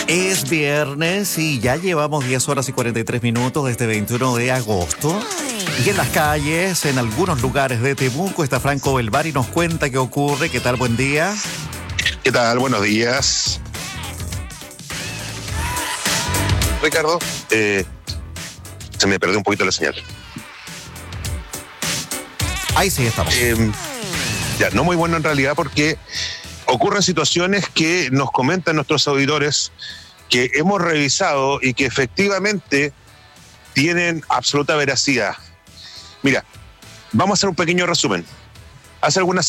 Es viernes y ya llevamos 10 horas y 43 minutos de este 21 de agosto. Y en las calles, en algunos lugares de Temuco, está Franco Belvar y nos cuenta qué ocurre. ¿Qué tal? Buen día. ¿Qué tal? Buenos días. Ricardo, se me perdió un poquito la señal. Ahí sí estamos. Ya, no muy bueno en realidad porque ocurren situaciones que nos comentan nuestros auditores que hemos revisado y que efectivamente tienen absoluta veracidad. Mira, vamos a hacer un pequeño resumen. Hace algunas